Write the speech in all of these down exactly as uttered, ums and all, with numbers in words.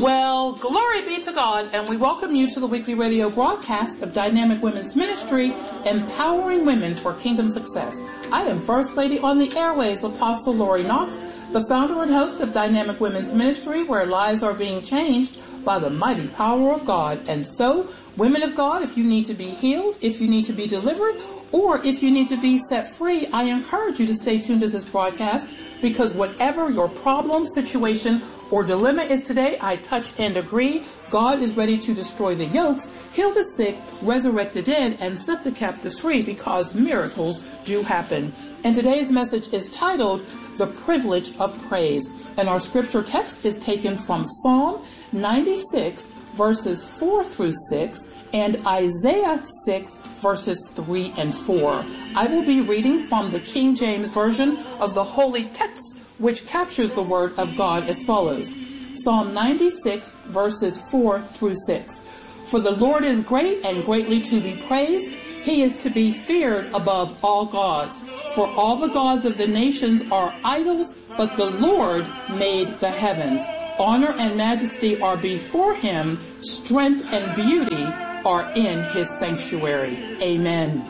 Well, glory be to God, and we welcome you to the weekly radio broadcast of Dynamic Women's Ministry, empowering women for kingdom success. I am First Lady on the airways, Apostle Lori Knox, the founder and host of Dynamic Women's Ministry, where lives are being changed by the mighty power of God. And so, women of God, if you need to be healed, if you need to be delivered, or if you need to be set free, I encourage you to stay tuned to this broadcast, because whatever your problem, situation, or dilemma is today, I touch and agree. God is ready to destroy the yokes, heal the sick, resurrect the dead, and set the captives free, because miracles do happen. And today's message is titled, The Privilege of Praise. And our scripture text is taken from Psalm ninety-six, verses four through six, and Isaiah six, verses three and four. I will be reading from the King James Version of the Holy Text, which captures the word of God as follows. Psalm ninety-six, verses four through six. For the Lord is great and greatly to be praised. He is to be feared above all gods. For all the gods of the nations are idols, but the Lord made the heavens. Honor and majesty are before him. Strength and beauty are in his sanctuary. Amen.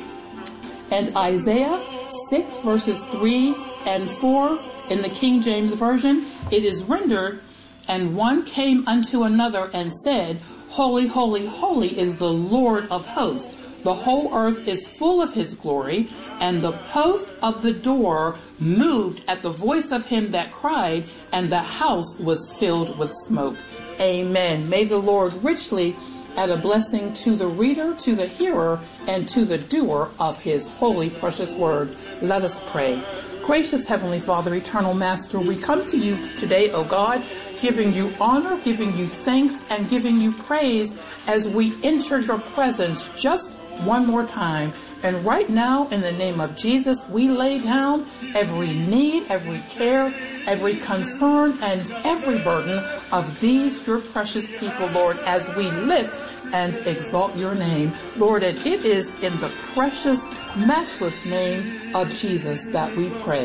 And Isaiah six, verses three and four, in the King James Version, it is rendered, and one came unto another and said, Holy, holy, holy is the Lord of hosts. The whole earth is full of his glory, and the posts of the door moved at the voice of him that cried, and the house was filled with smoke. Amen. May the Lord richly add a blessing to the reader, to the hearer, and to the doer of his holy, precious word. Let us pray. Gracious Heavenly Father, Eternal Master, we come to you today, O God, giving you honor, giving you thanks, and giving you praise as we enter your presence just one more time. And right now, in the name of Jesus, we lay down every need, every care, every concern, and every burden of these, your precious people, Lord, as we lift and exalt your name. Lord, and it is in the precious, matchless name of Jesus that we pray.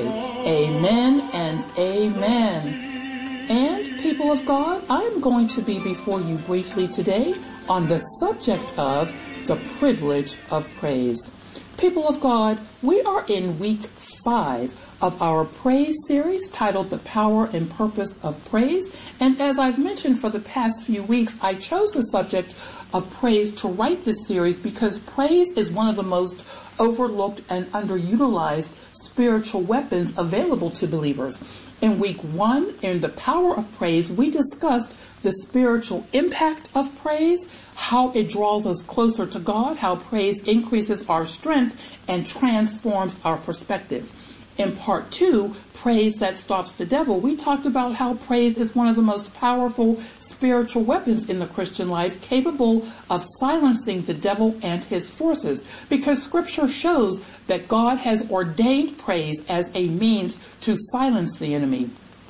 Amen and amen. And people of God, I'm going to be before you briefly today on the subject of the privilege of praise. People of God, we are in week five of our praise series titled The Power and Purpose of Praise. And as I've mentioned for the past few weeks, I chose the subject of praise to write this series because praise is one of the most overlooked and underutilized spiritual weapons available to believers. In week one, in The Power of Praise, we discussed the spiritual impact of praise, how it draws us closer to God, how praise increases our strength and transforms our perspective. In part two, Praise That Stops the Devil, we talked about how praise is one of the most powerful spiritual weapons in the Christian life, capable of silencing the devil and his forces, because Scripture shows that God has ordained praise as a means to silence the enemy.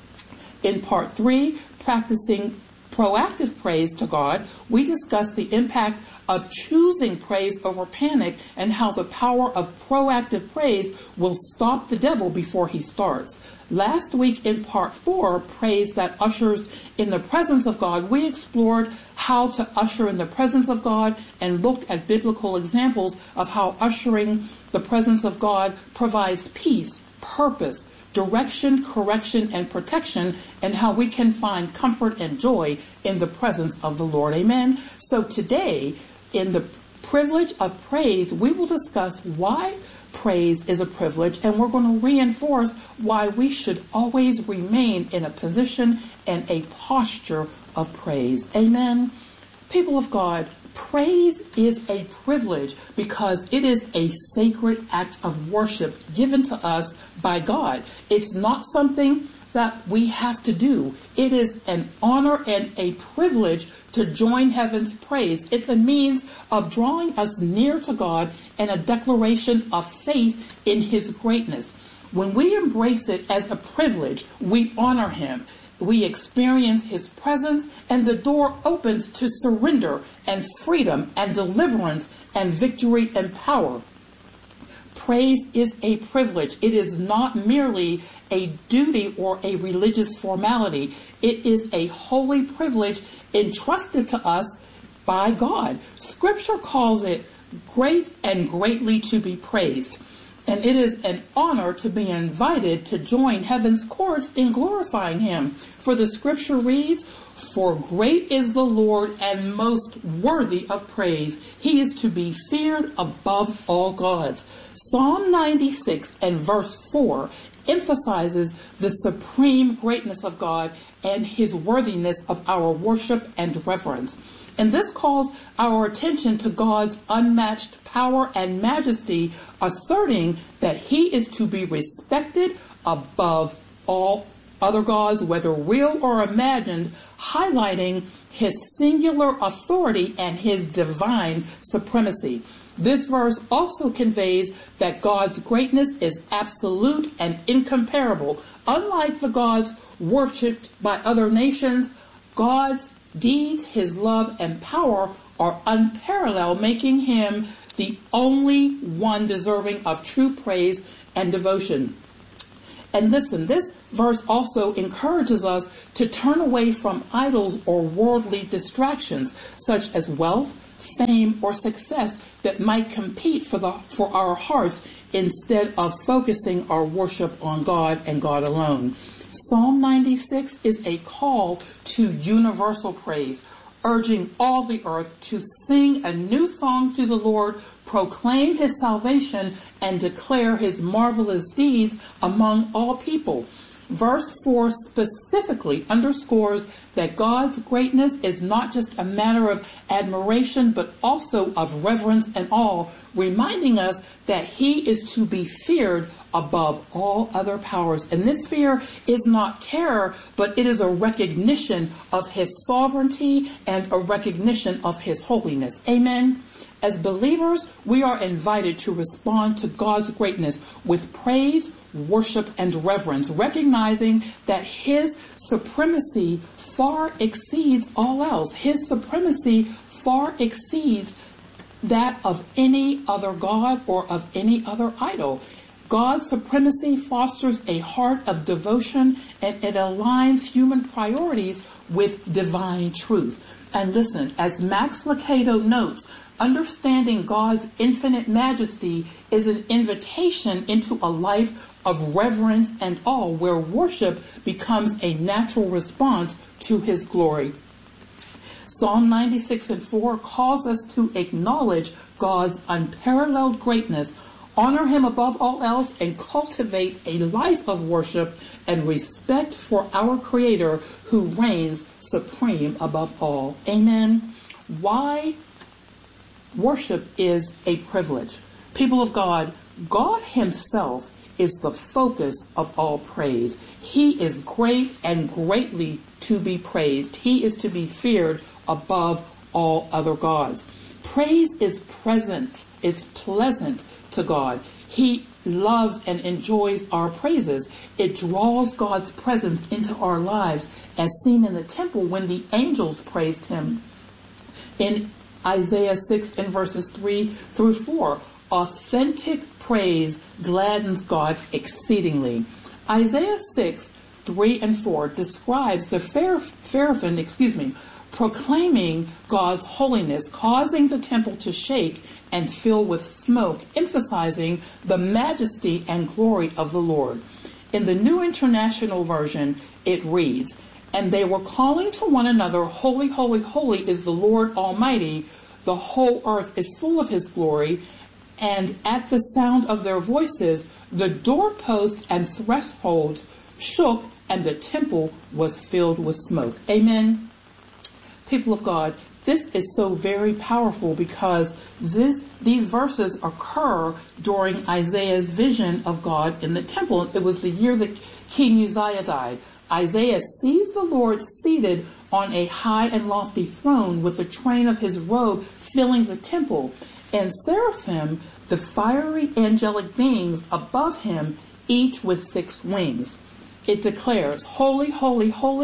In part three, Practicing Proactive Praise to God, we discussed the impact of choosing praise over panic and how the power of proactive praise will stop the devil before he starts. Last week in part four, Praise That Ushers in the Presence of God, we explored how to usher in the presence of God and looked at biblical examples of how ushering the presence of God provides peace, purpose, direction, correction, and protection, and how we can find comfort and joy in the presence of the Lord. Amen. So today, in the privilege of praise, we will discuss why praise is a privilege, and we're going to reinforce why we should always remain in a position and a posture of praise. Amen. People of God, praise is a privilege because it is a sacred act of worship given to us by God. It's not something that we have to do. It is an honor and a privilege to join heaven's praise. It's a means of drawing us near to God and a declaration of faith in his greatness. When we embrace it as a privilege, we honor him. We experience his presence, and the door opens to surrender and freedom and deliverance and victory and power. Praise is a privilege. It is not merely a duty or a religious formality. It is a holy privilege entrusted to us by God. Scripture calls it great and greatly to be praised. And it is an honor to be invited to join heaven's courts in glorifying him. For the scripture reads, "For great is the Lord and most worthy of praise. He is to be feared above all gods." Psalm ninety-six and verse four emphasizes the supreme greatness of God and his worthiness of our worship and reverence. And this calls our attention to God's unmatched power and majesty, asserting that he is to be respected above all other gods, whether real or imagined, highlighting his singular authority and his divine supremacy. This verse also conveys that God's greatness is absolute and incomparable. Unlike the gods worshipped by other nations, God's deeds, his love, and power are unparalleled, making him the only one deserving of true praise and devotion. And listen, this verse also encourages us to turn away from idols or worldly distractions, such as wealth, fame, or success that might compete for the for our hearts instead of focusing our worship on God and God alone. Psalm ninety-six is a call to universal praise, urging all the earth to sing a new song to the Lord, proclaim his salvation, and declare his marvelous deeds among all people. Verse four specifically underscores that God's greatness is not just a matter of admiration, but also of reverence and awe, reminding us that he is to be feared above all other powers. And this fear is not terror, but it is a recognition of his sovereignty and a recognition of his holiness. Amen. As believers, we are invited to respond to God's greatness with praise, worship, and reverence, recognizing that his supremacy far exceeds all else. His supremacy far exceeds that of any other god or of any other idol. God's supremacy fosters a heart of devotion, and it aligns human priorities with divine truth. And listen, as Max Lucado notes, understanding God's infinite majesty is an invitation into a life of reverence and awe, where worship becomes a natural response to his glory. Psalm ninety-six and four calls us to acknowledge God's unparalleled greatness, honor him above all else, and cultivate a life of worship and respect for our Creator who reigns supreme above all. Amen. Why worship is a privilege. People of God, God himself is the focus of all praise. He is great and greatly to be praised. He is to be feared above all other gods. Praise is present. It's pleasant to God. He loves and enjoys our praises. It draws God's presence into our lives, as seen in the temple when the angels praised him. In Isaiah six and verses three through four, authentic praise gladdens God exceedingly. Isaiah six, three and four describes the seraphim, excuse me, proclaiming God's holiness, causing the temple to shake and fill with smoke, emphasizing the majesty and glory of the Lord. In the New International Version, it reads, "And they were calling to one another, Holy, holy, holy is the Lord Almighty. The whole earth is full of his glory. And at the sound of their voices, the doorposts and thresholds shook, and the temple was filled with smoke." Amen. People of God, this is so very powerful because this, these verses occur during Isaiah's vision of God in the temple. It was the year that King Uzziah died. Isaiah sees the Lord seated on a high and lofty throne with the train of his robe filling the temple, and seraphim, the fiery angelic beings above him, each with six wings. It declares, "Holy, holy, holy,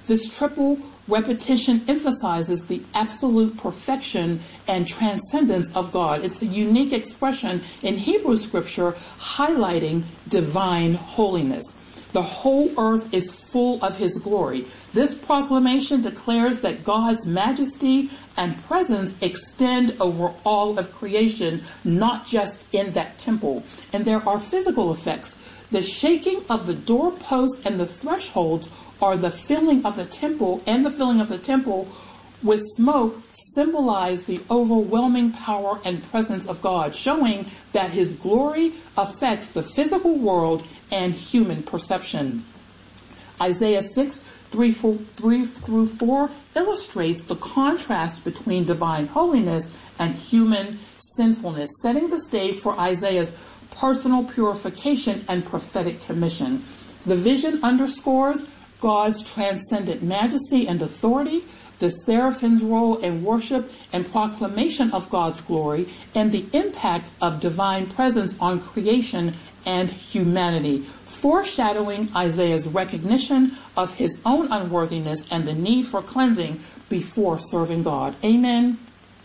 This triple repetition emphasizes the absolute perfection and transcendence of God. It's a unique expression in Hebrew scripture highlighting divine holiness. The whole earth is full of his glory. This proclamation declares that God's majesty and presence extend over all of creation, not just in that temple. And there are physical effects. The shaking of the doorposts and the thresholds are the filling of the temple, and the filling of the temple with smoke symbolize the overwhelming power and presence of God, showing that his glory affects the physical world and human perception. Isaiah six, three through four illustrates the contrast between divine holiness and human sinfulness, setting the stage for Isaiah's personal purification and prophetic commission. The vision underscores God's transcendent majesty and authority, the seraphim's role in worship and proclamation of God's glory, and the impact of divine presence on creation and humanity, foreshadowing Isaiah's recognition of his own unworthiness and the need for cleansing before serving God. Amen.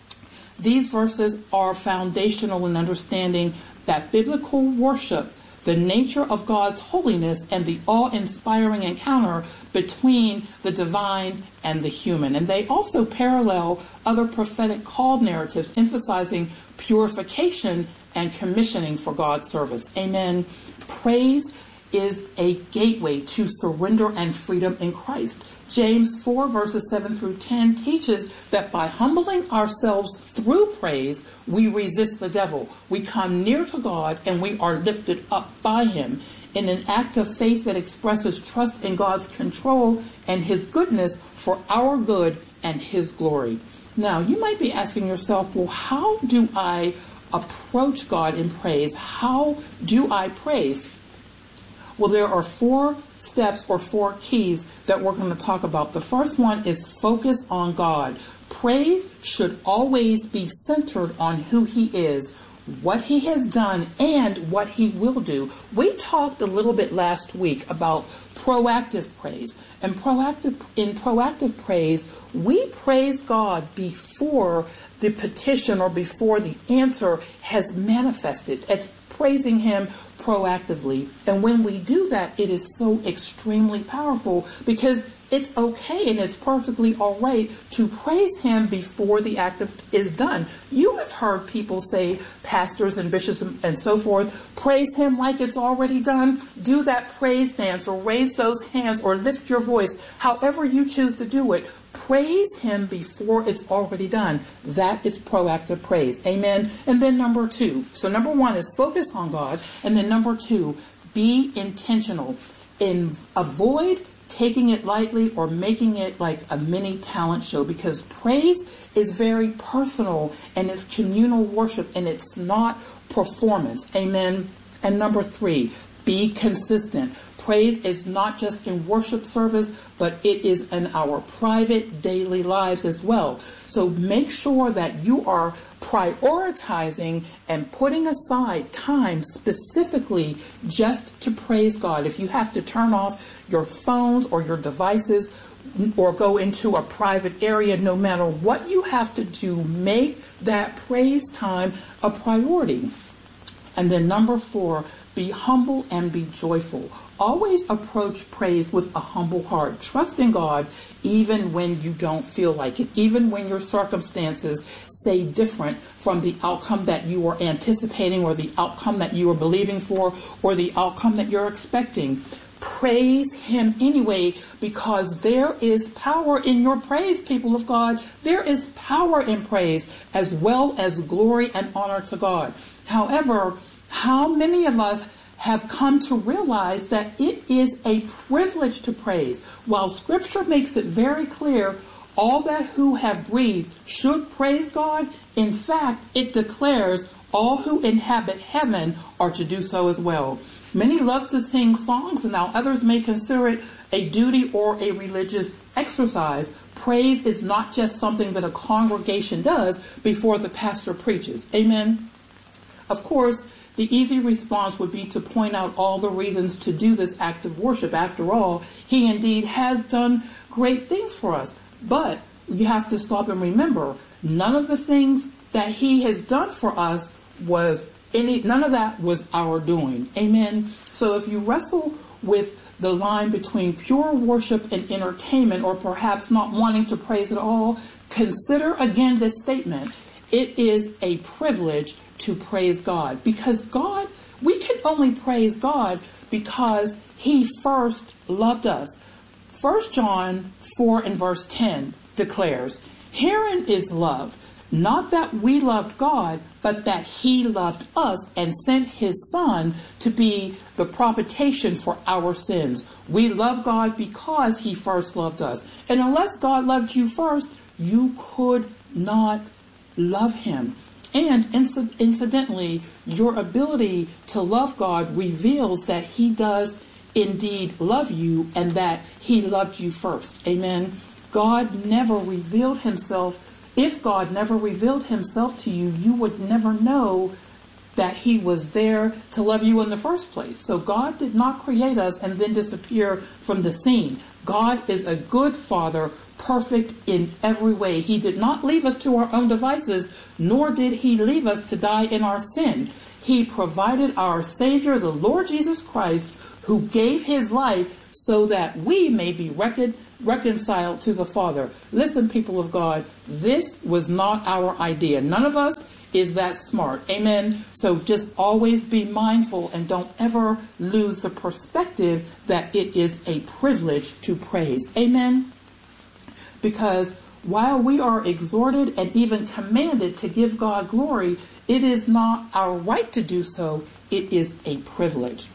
These verses are foundational in understanding that biblical worship, the nature of God's holiness, and the awe-inspiring encounter between the divine and the human. And they also parallel other prophetic call narratives emphasizing purification and commissioning for God's service. Amen. Praise is a gateway to surrender and freedom in Christ. James four verses seven through ten teaches that by humbling ourselves through praise, we resist the devil. We come near to God and we are lifted up by him in an act of faith that expresses trust in God's control and his goodness for our good and his glory. Now, you might be asking yourself, well, how do I approach God in praise? How do I praise? Well, there are four steps or four keys that we're going to talk about. The first one is focus on God. Praise should always be centered on who he is, what he has done, and what he will do. We talked a little bit last week about proactive praise. And proactive in proactive praise, we praise God before the petition or before the answer has manifested. It's praising him proactively. And when we do that, it is so extremely powerful because it's okay and it's perfectly all right to praise him before the act of, is done. You have heard people say, pastors and bishops and so forth, praise him like it's already done. Do that praise dance or raise those hands or lift your voice, however you choose to do it. Praise him before it's already done. That is proactive praise. Amen. And then number two. So number one is focus on God. And then number two, be intentional. And avoid taking it lightly or making it like a mini talent show, because praise is very personal and it's communal worship and it's not performance. Amen. And number three, be consistent. Praise is not just in worship service, but it is in our private daily lives as well. So make sure that you are prioritizing and putting aside time specifically just to praise God. If you have to turn off your phones or your devices or go into a private area, no matter what you have to do, make that praise time a priority. And then number four, be humble and be joyful. Always approach praise with a humble heart. Trust in God even when you don't feel like it, even when your circumstances say different from the outcome that you are anticipating or the outcome that you are believing for or the outcome that you're expecting. Praise him anyway, because there is power in your praise, people of God. There is power in praise as well as glory and honor to God. However, how many of us have come to realize that it is a privilege to praise? While scripture makes it very clear, all that who have breathed should praise God, in fact, it declares all who inhabit heaven are to do so as well. Many love to sing songs, and now others may consider it a duty or a religious exercise. Praise is not just something that a congregation does before the pastor preaches. Amen. Of course, the easy response would be to point out all the reasons to do this act of worship. After all, he indeed has done great things for us. But you have to stop and remember, none of the things that he has done for us was any, none of that was our doing. Amen. So if you wrestle with the line between pure worship and entertainment, or perhaps not wanting to praise at all, consider again this statement. It is a privilege to praise God, because God, we can only praise God because he first loved us. First John four and verse ten declares, herein is love, not that we loved God, but that he loved us and sent his son to be the propitiation for our sins. We love God because he first loved us. And unless God loved you first, you could not love him. And inc- incidentally, your ability to love God reveals that he does indeed love you and that he loved you first. Amen. God never revealed himself. If God never revealed himself to you, you would never know that he was there to love you in the first place. So God did not create us and then disappear from the scene. God is a good father, perfect in every way. He did not leave us to our own devices, nor did he leave us to die in our sin. He provided our Savior, the Lord Jesus Christ, who gave his life so that we may be recon- reconciled to the Father. Listen, people of God, this was not our idea. None of us is that smart. Amen. So just always be mindful and don't ever lose the perspective that it is a privilege to praise. Amen. Because while we are exhorted and even commanded to give God glory, it is not our right to do so. It is a privilege.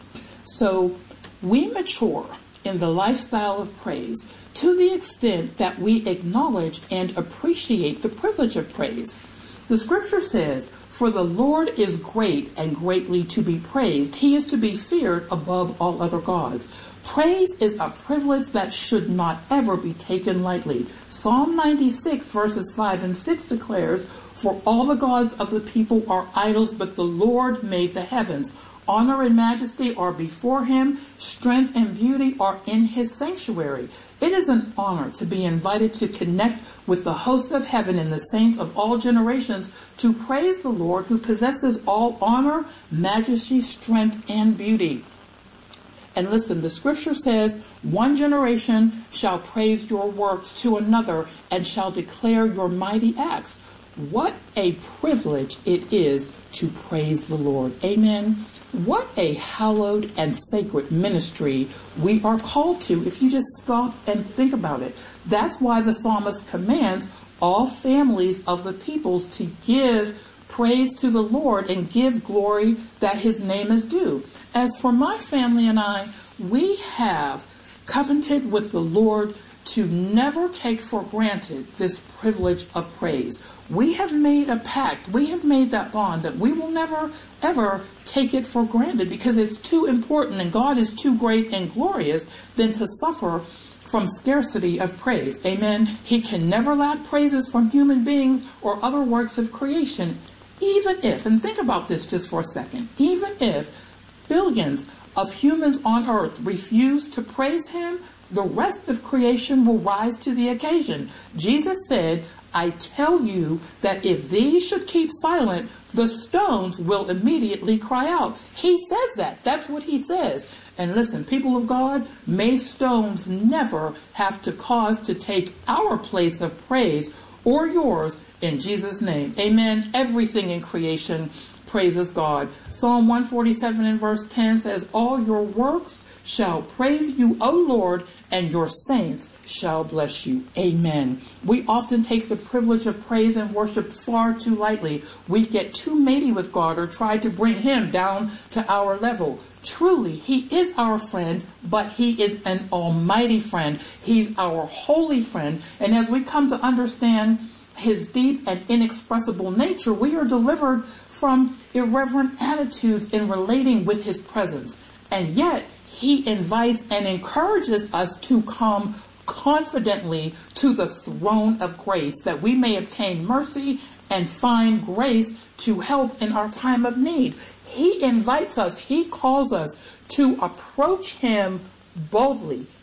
So we mature in the lifestyle of praise to the extent that we acknowledge and appreciate the privilege of praise. The scripture says, for the Lord is great and greatly to be praised. He is to be feared above all other gods. Praise is a privilege that should not ever be taken lightly. Psalm ninety-six verses five and six declares, for all the gods of the people are idols, but the Lord made the heavens. Honor and majesty are before him. Strength and beauty are in his sanctuary. It is an honor to be invited to connect with the hosts of heaven and the saints of all generations to praise the Lord who possesses all honor, majesty, strength, and beauty. And listen, the scripture says, one generation shall praise your works to another and shall declare your mighty acts. What a privilege it is to praise the Lord. Amen. What a hallowed and sacred ministry we are called to if you just stop and think about it. That's why the psalmist commands all families of the peoples to give praise to the Lord and give glory that his name is due. As for my family and I, we have covenanted with the Lord to never take for granted this privilege of praise. We have made a pact. We have made that bond that we will never, ever take it for granted because it's too important and God is too great and glorious than to suffer from scarcity of praise. Amen. He can never lack praises from human beings or other works of creation. Even if, and think about this just for a second, even if billions of humans on earth refuse to praise him, the rest of creation will rise to the occasion. Jesus said, I tell you that if these should keep silent, the stones will immediately cry out. He says that. That's what he says. And listen, people of God, may stones never have to cause to take our place of praise or yours in Jesus' name. Amen. Everything in creation praises God. Psalm one forty-seven and verse ten says, all your works shall praise you, O Lord, and your saints shall bless you. Amen. We often take the privilege of praise and worship far too lightly. We get too matey with God or try to bring him down to our level. Truly, he is our friend, but he is an almighty friend. He's our holy friend. And as we come to understand his deep and inexpressible nature, we are delivered from irreverent attitudes in relating with his presence. And yet, he invites and encourages us to come confidently to the throne of grace that we may obtain mercy and find grace to help in our time of need. He invites us, he calls us to approach him boldly.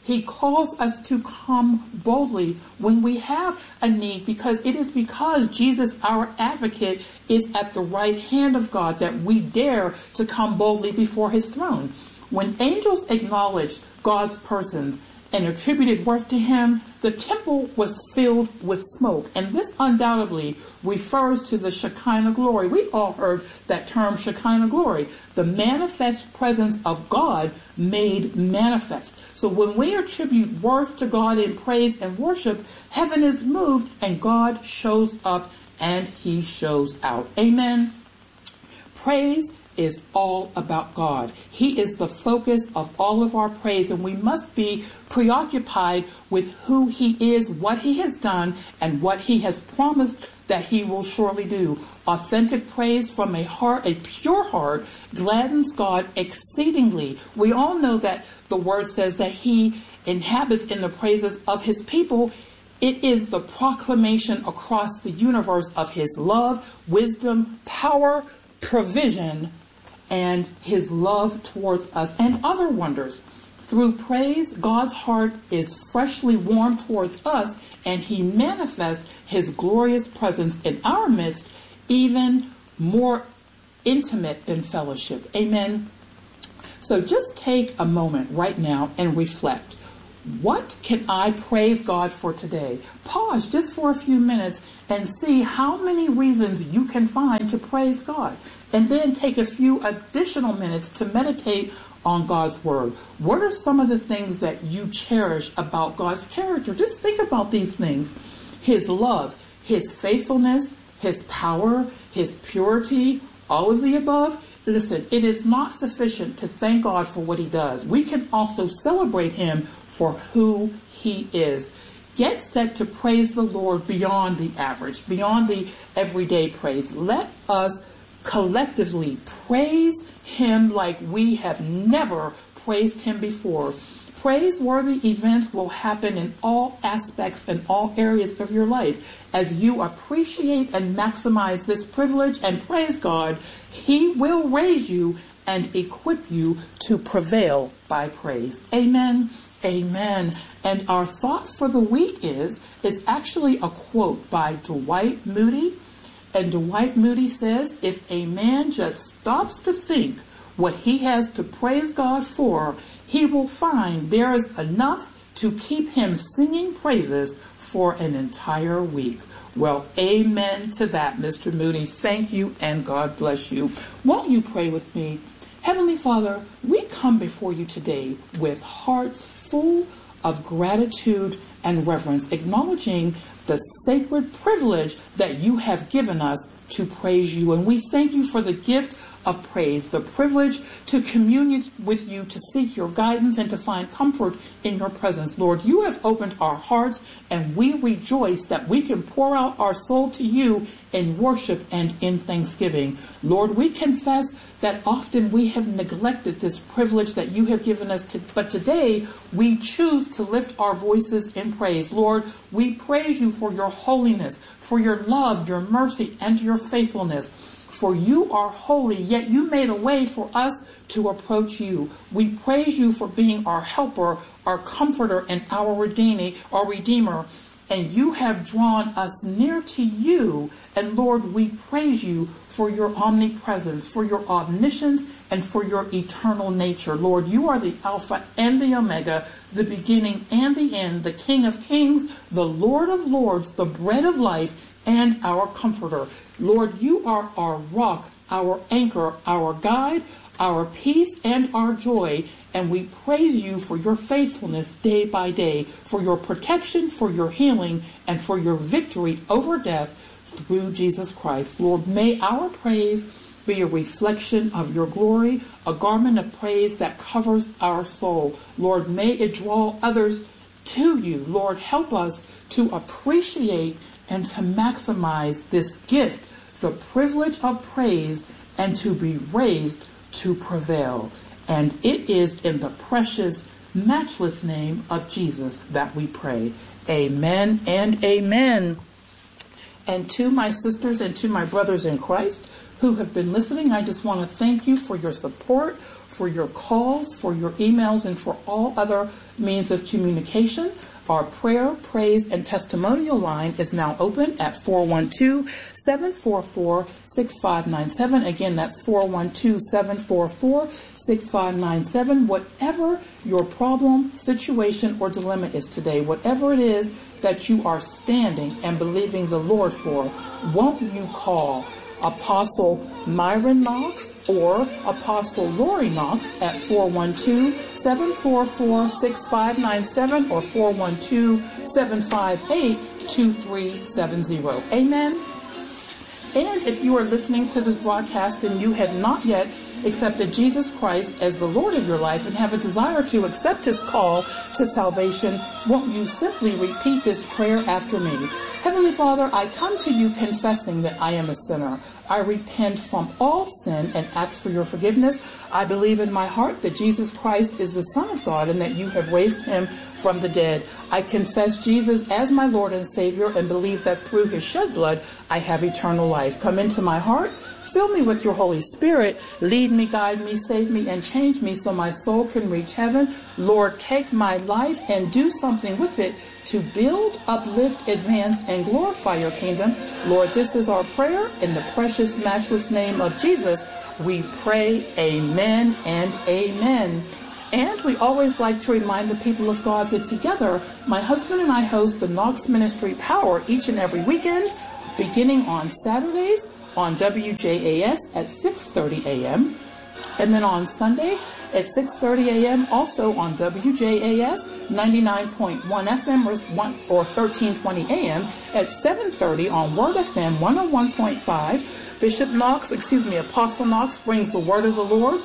He calls us to come boldly when we have a need, because it is because Jesus, our advocate, is at the right hand of God that we dare to come boldly before his throne. When angels acknowledged God's persons and attributed worth to him, the temple was filled with smoke. And this undoubtedly refers to the Shekinah glory. We've all heard that term, Shekinah glory, the manifest presence of God made manifest. So when we attribute worth to God in praise and worship, heaven is moved and God shows up and he shows out. Amen. Praise is all about God. He is the focus of all of our praise, and we must be preoccupied with who he is, what he has done, and what he has promised that he will surely do. Authentic praise from a heart, a pure heart, gladdens God exceedingly. We all know that the word says that he inhabits in the praises of his people. It is the proclamation across the universe of his love, wisdom, power, provision, and his love towards us, and other wonders. Through praise, God's heart is freshly warmed towards us, and he manifests his glorious presence in our midst, even more intimate than fellowship. Amen. So just take a moment right now and reflect. What can I praise God for today? Pause just for a few minutes and see how many reasons you can find to praise God. And then take a few additional minutes to meditate on God's word. What are some of the things that you cherish about God's character? Just think about these things. His love, his faithfulness, his power, his purity, all of the above. Listen, it is not sufficient to thank God for what he does. We can also celebrate him for who he is. Get set to praise the Lord beyond the average, beyond the everyday praise. Let us collectively praise him like we have never praised him before. Praiseworthy events will happen in all aspects and all areas of your life. As you appreciate and maximize this privilege and praise God, he will raise you and equip you to prevail by praise. Amen. Amen. And our thought for the week is, is actually a quote by Dwight Moody. And Dwight Moody says, if a man just stops to think what he has to praise God for, he will find there is enough to keep him singing praises for an entire week. Well, amen to that, Mister Moody. Thank you and God bless you. Won't you pray with me? Heavenly Father, we come before you today with hearts full of gratitude and reverence, acknowledging the sacred privilege that you have given us to praise you. And we thank you for the gift of praise, the privilege to commune with you, to seek your guidance and to find comfort in your presence. Lord, you have opened our hearts and we rejoice that we can pour out our soul to you in worship and in thanksgiving. Lord, we confess that often we have neglected this privilege that you have given us, to, but today we choose to lift our voices in praise. Lord, we praise you for your holiness, for your love, your mercy, and your faithfulness. For you are holy, yet you made a way for us to approach you. We praise you for being our helper, our comforter, and our redeemer, our redeemer. And you have drawn us near to you. And Lord, we praise you for your omnipresence, for your omniscience, and for your eternal nature. Lord, you are the Alpha and the Omega, the beginning and the end, the King of kings, the Lord of lords, the bread of life, and our comforter. Lord, you are our rock, our anchor, our guide, our peace, and our joy. And we praise you for your faithfulness day by day, for your protection, for your healing, and for your victory over death through Jesus Christ. Lord, may our praise be a reflection of your glory, a garment of praise that covers our soul. Lord, may it draw others to you. Lord, help us to appreciate and to maximize this gift, the privilege of praise, and to be raised to prevail. And it is in the precious, matchless name of Jesus that we pray. Amen and amen. And to my sisters and to my brothers in Christ who have been listening, I just want to thank you for your support, for your calls, for your emails, and for all other means of communication. Our prayer, praise, and testimonial line is now open at four one two, seven four four, six five nine seven. Again, that's four one two, seven four four, six five nine seven. Whatever your problem, situation, or dilemma is today, whatever it is that you are standing and believing the Lord for, won't you call Apostle Myron Knox or Apostle Lori Knox at four one two, seven four four, six five nine seven or four one two, seven five eight, two three seven zero. Amen. And if you are listening to this broadcast and you have not yet accepted Jesus Christ as the Lord of your life and have a desire to accept his call to salvation, won't you simply repeat this prayer after me? Heavenly Father, I come to you confessing that I am a sinner. I repent from all sin and ask for your forgiveness. I believe in my heart that Jesus Christ is the Son of God and that you have raised him from the dead. I confess Jesus as my Lord and Savior and believe that through his shed blood, I have eternal life. Come into my heart, fill me with your Holy Spirit, lead me, guide me, save me, and change me so my soul can reach heaven. Lord, take my life and do something with it to build, uplift, advance, and glorify your kingdom. Lord, this is our prayer. In the precious, matchless name of Jesus, we pray, amen and amen. And we always like to remind the people of God that together, my husband and I host the Knox Ministry Power each and every weekend, beginning on Saturdays on W J A S at six thirty a.m. and then on Sunday at six thirty a.m. also on W J A S ninety-nine point one F M or, or thirteen twenty a.m. at seven thirty on Word F M one oh one point five. Bishop Knox, excuse me, Apostle Knox brings the Word of the Lord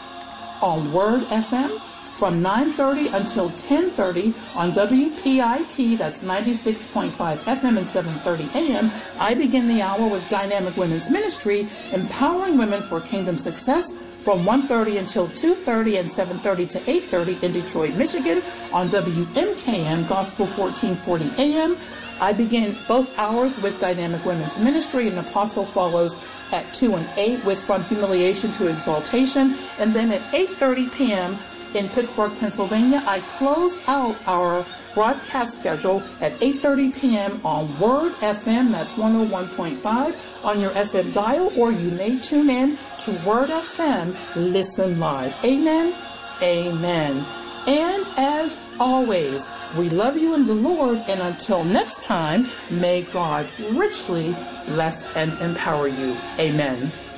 on Word F M from nine thirty until ten thirty on W P I T, that's ninety-six point five F M and seven thirty a m. I begin the hour with Dynamic Women's Ministry, empowering women for kingdom success from one thirty until two thirty and seven thirty to eight thirty in Detroit, Michigan on W M K M Gospel fourteen forty a m. I begin both hours with Dynamic Women's Ministry, and Apostle follows at two and eight with From Humiliation to Exaltation. And then at eight thirty p.m. in Pittsburgh, Pennsylvania, I close out our broadcast schedule at eight thirty p.m. on Word F M, that's one oh one point five on your F M dial, or you may tune in to Word F M, listen live. Amen. Amen. And as always, we love you in the Lord, and until next time, may God richly bless and empower you. Amen.